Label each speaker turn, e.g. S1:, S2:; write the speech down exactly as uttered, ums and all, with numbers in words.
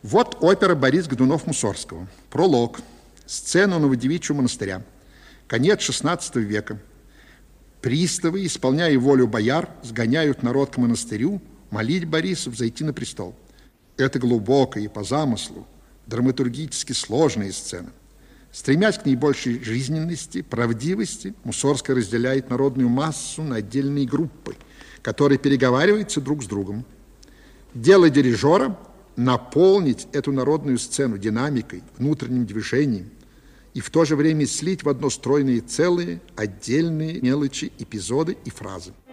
S1: Вот опера «Борис Годунов-Мусоргского». Пролог. Сцена Новодевичьего монастыря. Конец шестнадцатого века. Приставы, исполняя волю бояр, сгоняют народ к монастырю молить Бориса взойти на престол. Это глубокая и по замыслу драматургически сложная сцена. Стремясь к наибольшей жизненности, правдивости, Мусоргская разделяет народную массу на отдельные группы, которые переговариваются друг с другом. Дело дирижера – наполнить эту народную сцену динамикой, внутренним движением и в то же время слить в одно стройное целое отдельные мелочи, эпизоды и фразы.